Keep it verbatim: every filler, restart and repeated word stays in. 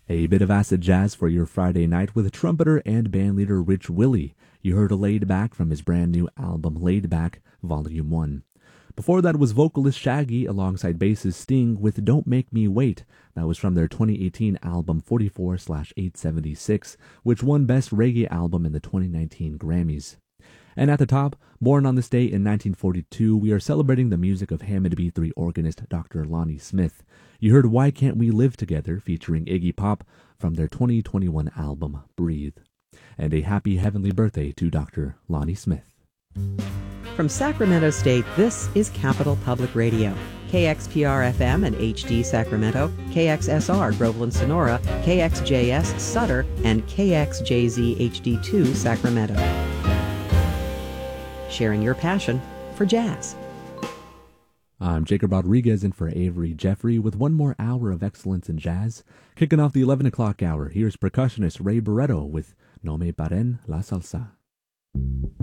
A bit of acid jazz for your Friday night with trumpeter and bandleader Rich Willie. You heard a Laid Back from his brand new album Laid Back Volume one. Before that was vocalist Shaggy alongside bassist Sting with Don't Make Me Wait. That was from their twenty eighteen album forty-four slash eight seventy-six, which won Best Reggae Album in the twenty nineteen Grammys. And at the top, born on this day in nineteen forty-two, we are celebrating the music of Hammond B three organist Doctor Lonnie Smith. You heard Why Can't We Live Together featuring Iggy Pop from their twenty twenty-one album Breathe. And a happy heavenly birthday to Doctor Lonnie Smith. From Sacramento State, this is Capital Public Radio. K X P R F M and H D Sacramento, K X S R Groveland Sonora, K X J S Sutter, and K X J Z H D two Sacramento. Sharing your passion for jazz. I'm Jacob Rodriguez in for Avery Jeffrey with one more hour of excellence in jazz. Kicking off the eleven o'clock hour, here's percussionist Ray Barretto with No Me Paren La Salsa.